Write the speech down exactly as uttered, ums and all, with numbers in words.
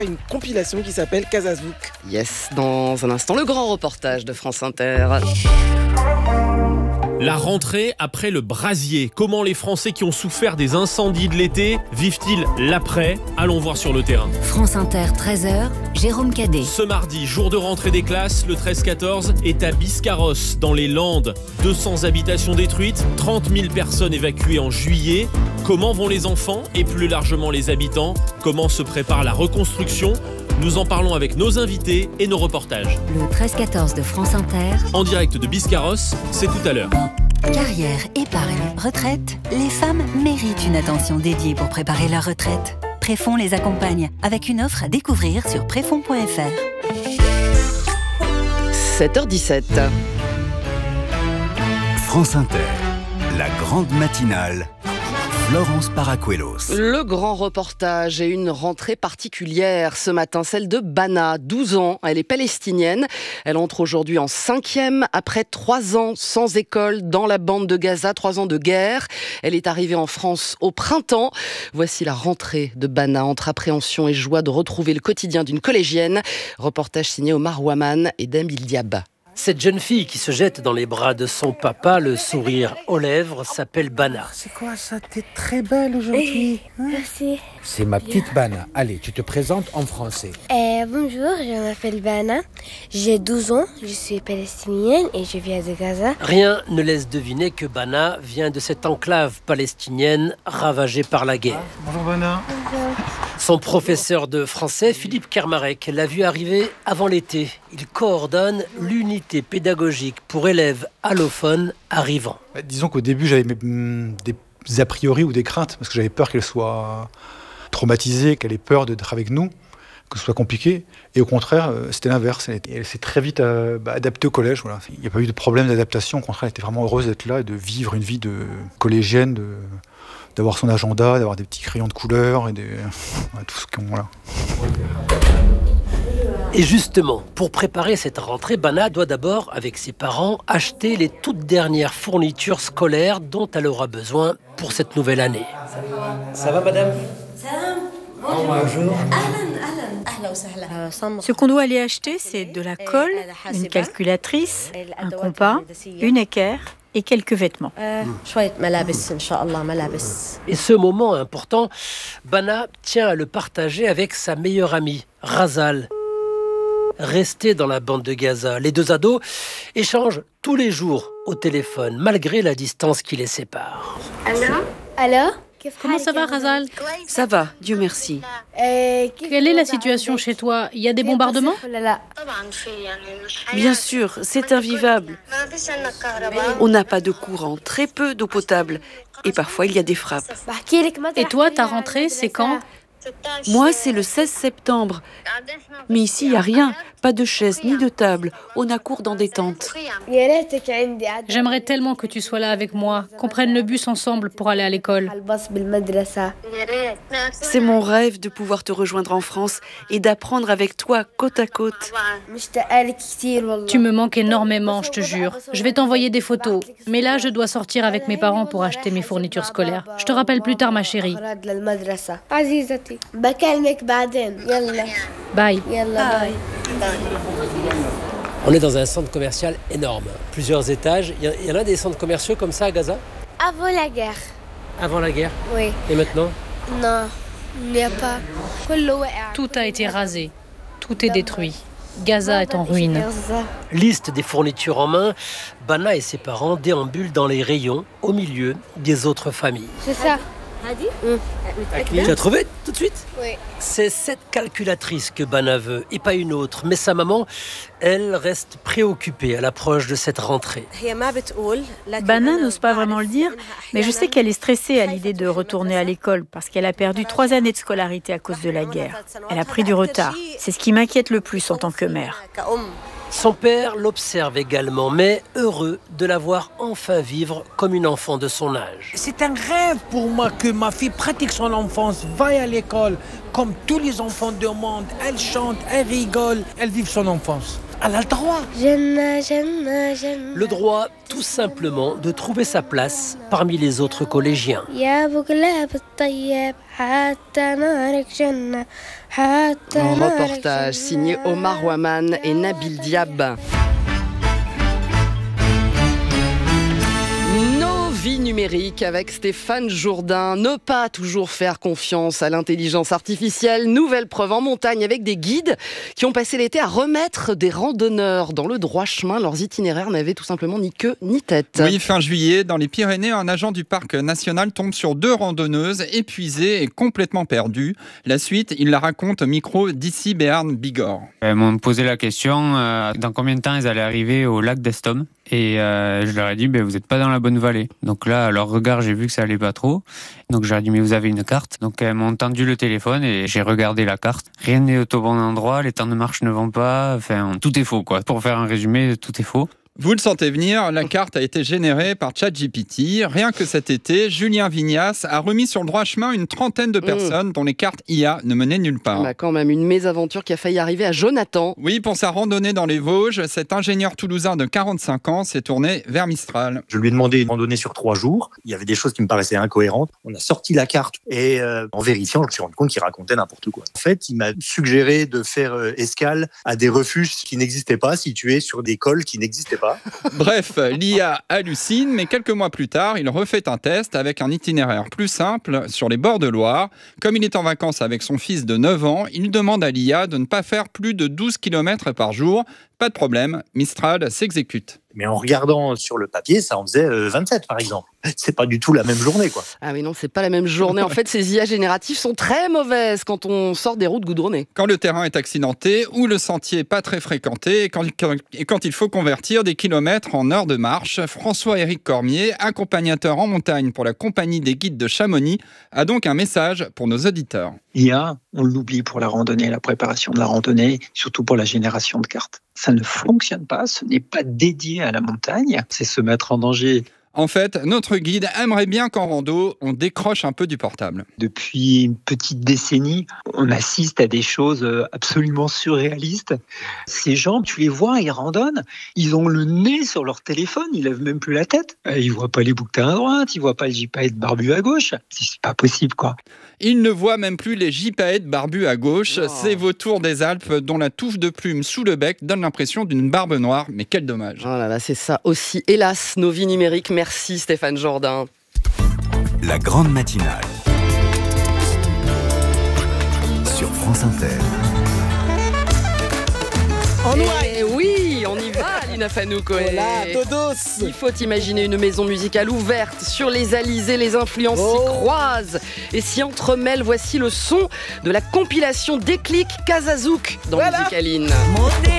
Une compilation qui s'appelle Kazazouk. Yes, dans un instant, le grand reportage de France Inter. La rentrée après le brasier. Comment les Français qui ont souffert des incendies de l'été vivent-ils l'après? Allons voir sur le terrain. France Inter, treize heures, Jérôme Cadet. Ce mardi, jour de rentrée des classes, le treize quatorze est à Biscarrosse, dans les Landes. deux cents habitations détruites, trente mille personnes évacuées en juillet. Comment vont les enfants et plus largement les habitants? Comment se prépare la reconstruction? Nous en parlons avec nos invités et nos reportages. Le treize quatorze de France Inter. En direct de Biscarrosse, c'est tout à l'heure. Carrière, épargne, retraite, les femmes méritent une attention dédiée pour préparer leur retraite. Préfonds les accompagne avec une offre à découvrir sur préfonds point f r. sept heures dix-sept. France Inter, la grande matinale. Florence Paracuelos. Le grand reportage et une rentrée particulière ce matin, celle de Bana, douze ans. Elle est palestinienne. Elle entre aujourd'hui en cinquième après trois ans sans école dans la bande de Gaza, trois ans de guerre. Elle est arrivée en France au printemps. Voici la rentrée de Bana entre appréhension et joie de retrouver le quotidien d'une collégienne. Reportage signé Omar Ouaman et Damil Diab. Cette jeune fille qui se jette dans les bras de son papa, le sourire aux lèvres, s'appelle Bana. C'est quoi ça? T'es très belle aujourd'hui. Hein? Merci. C'est ma petite Bana. Allez, tu te présentes en français. Euh, bonjour, je m'appelle Bana. J'ai douze ans, je suis palestinienne et je viens de Gaza. Rien ne laisse deviner que Bana vient de cette enclave palestinienne ravagée par la guerre. Bonjour Bana. Bonjour. Son professeur de français, Philippe Kermarek, l'a vu arriver avant l'été. Il coordonne l'unité pédagogique pour élèves allophones arrivants. Bah, disons qu'au début, j'avais mes, des a priori ou des craintes, parce que j'avais peur qu'elle soit traumatisée, qu'elle ait peur d'être avec nous, que ce soit compliqué. Et au contraire, c'était l'inverse. Elle, elle s'est très vite euh, bah, adaptée au collège. Voilà. Il n'y a pas eu de problème d'adaptation. Au contraire, elle était vraiment heureuse d'être là et de vivre une vie de collégienne, de... d'avoir son agenda, d'avoir des petits crayons de couleur et des... ouais, tout ce qu'on... Voilà. Et justement, pour préparer cette rentrée, Bana doit d'abord, avec ses parents, acheter les toutes dernières fournitures scolaires dont elle aura besoin pour cette nouvelle année. Ça va, madame? Bonjour. Ce qu'on doit aller acheter, c'est de la colle, une calculatrice, un compas, une équerre et quelques vêtements. Et ce moment important, Bana tient à le partager avec sa meilleure amie, Razal. Restés dans la bande de Gaza, les deux ados échangent tous les jours au téléphone, malgré la distance qui les sépare. Allô? Allô? Comment ça va, Razal? Ça va, Dieu merci. Euh, Quelle est la situation chez toi? Il y a des bombardements? Bien sûr, c'est invivable. On n'a pas de courant, très peu d'eau potable. Et parfois, il y a des frappes. Et toi, ta rentrée, c'est quand? Moi, c'est le seize septembre. Mais ici, il n'y a rien. Pas de chaise ni de table. On a cours dans des tentes. J'aimerais tellement que tu sois là avec moi, qu'on prenne le bus ensemble pour aller à l'école. C'est mon rêve de pouvoir te rejoindre en France et d'apprendre avec toi côte à côte. Tu me manques énormément, je te jure. Je vais t'envoyer des photos. Mais là, je dois sortir avec mes parents pour acheter mes fournitures scolaires. Je te rappelle plus tard, ma chérie. Bye. On est dans un centre commercial énorme, plusieurs étages. Il y en a des centres commerciaux comme ça à Gaza? Avant la guerre. Avant la guerre? Oui. Et maintenant? Non, il n'y a pas. Tout a été rasé. Tout est détruit. Gaza est en ruine. Liste des fournitures en main, Bana et ses parents déambulent dans les rayons, au milieu des autres familles. C'est ça. Tu as trouvé tout de suite? Oui. C'est cette calculatrice que Bana veut et pas une autre. Mais sa maman, elle reste préoccupée à l'approche de cette rentrée. Bana n'ose pas vraiment le dire, mais je sais qu'elle est stressée à l'idée de retourner à l'école parce qu'elle a perdu trois années de scolarité à cause de la guerre. Elle a pris du retard. C'est ce qui m'inquiète le plus en tant que mère. Son père l'observe également, mais heureux de la voir enfin vivre comme une enfant de son âge. C'est un rêve pour moi que ma fille pratique son enfance, vaille à l'école, comme tous les enfants du monde. Elle chante, elle rigole, elle vit son enfance. Elle a le droit. Jannah, Jannah, Jannah. Le droit, tout simplement, de trouver sa place parmi les autres collégiens. Un reportage signé Omar Waman et Nabil Diab. Vie numérique avec Stéphane Jourdain. Ne pas toujours faire confiance à l'intelligence artificielle. Nouvelle preuve en montagne avec des guides qui ont passé l'été à remettre des randonneurs dans le droit chemin. Leurs itinéraires n'avaient tout simplement ni queue ni tête. Oui, fin juillet, dans les Pyrénées, un agent du parc national tombe sur deux randonneuses épuisées et complètement perdues. La suite, il la raconte au micro d'Ici Béarn Bigorre. Elles m'ont posé la question euh, dans combien de temps elles allaient arriver au lac d'Estom. Et euh, je leur ai dit, ben, vous n'êtes pas dans la bonne vallée. Donc là, à leur regard, j'ai vu que ça allait pas trop. Donc je leur ai dit, mais vous avez une carte. Donc elles m'ont tendu le téléphone et j'ai regardé la carte. Rien n'est au bon endroit, les temps de marche ne vont pas. Enfin, tout est faux, quoi. Pour faire un résumé, tout est faux. Vous le sentez venir, la carte a été générée par ChatGPT. Rien que cet été, Julien Vignas a remis sur le droit chemin une trentaine de personnes mmh. dont les cartes I A ne menaient nulle part. Bah quand même une mésaventure qui a failli arriver à Jonathan. Oui, pour sa randonnée dans les Vosges, cet ingénieur toulousain de quarante-cinq ans s'est tourné vers Mistral. Je lui ai demandé une randonnée sur trois jours. Il y avait des choses qui me paraissaient incohérentes. On a sorti la carte et euh, en vérifiant, je me suis rendu compte qu'il racontait n'importe quoi. En fait, il m'a suggéré de faire euh, escale à des refuges qui n'existaient pas, situés sur des cols qui n'existaient pas. Bref, l'I A hallucine, mais quelques mois plus tard, il refait un test avec un itinéraire plus simple sur les bords de Loire. Comme il est en vacances avec son fils de neuf ans, il demande à l'I A de ne pas faire plus de douze kilomètres par jour. Pas de problème, Mistral s'exécute. Mais en regardant sur le papier, ça en faisait vingt-sept par exemple. C'est pas du tout la même journée, quoi. Ah oui, non, c'est pas la même journée. En fait, ces I A génératifs sont très mauvaises quand on sort des routes goudronnées. Quand le terrain est accidenté ou le sentier pas très fréquenté et quand, et quand il faut convertir des kilomètres en heures de marche, François-Éric Cormier, accompagnateur en montagne pour la compagnie des guides de Chamonix, a donc un message pour nos auditeurs. I A, on l'oublie pour la randonnée, la préparation de la randonnée, surtout pour la génération de cartes. Ça ne fonctionne pas, ce n'est pas dédié à la montagne, c'est se mettre en danger. En fait, notre guide aimerait bien qu'en rando, on décroche un peu du portable. Depuis une petite décennie, on assiste à des choses absolument surréalistes. Ces gens, tu les vois, ils randonnent, ils ont le nez sur leur téléphone, ils lèvent même plus la tête. Ils voient pas les bouquetins à droite, ils voient pas le gypaète barbu à gauche. C'est pas possible, quoi. Ils ne voient même plus les gypaètes barbus à gauche. Oh. Ces vautours des Alpes dont la touffe de plumes sous le bec donne l'impression d'une barbe noire. Mais quel dommage. Oh là là, c'est ça aussi. Hélas, nos vies numériques. Merci Stéphane Jourdain. La grande matinale sur France Inter. En Et oui, on y va, Lina Fanouk. Voilà, todos. Il faut imaginer une maison musicale ouverte sur les alizés, les influences oh. s'y croisent et s'y entremêlent. Voici le son de la compilation Déclic Casa Zouk dans voilà. Musicaline.